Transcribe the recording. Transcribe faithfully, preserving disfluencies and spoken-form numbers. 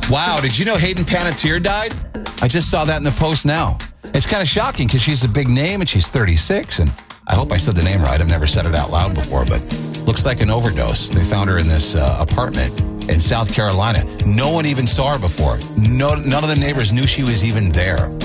Wow, did you know Hayden Panettiere died? I just saw that in the Post now. It's kind of shocking because she's a big name and she's thirty-six. And I hope I said the name right. I've never said it out loud before, but looks like an overdose. They found her in this uh, apartment in South Carolina. No one even saw her before. No, none of the neighbors knew she was even there.